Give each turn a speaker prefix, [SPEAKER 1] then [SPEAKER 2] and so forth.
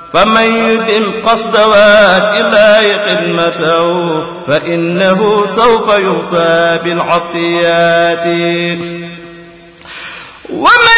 [SPEAKER 1] فمن يدم قصد واد الله خدمته فإنه سوف يوصى بالعطيات. ومن